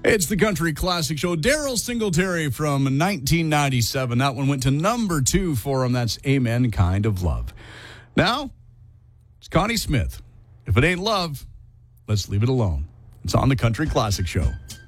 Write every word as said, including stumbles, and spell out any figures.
It's the Country Classic Show. Daryl Singletary from nineteen ninety-seven. That one went to number two for him. That's Amen, Kind of Love. Now, it's Connie Smith. If it ain't love, let's leave it alone. It's on the Country Classic Show.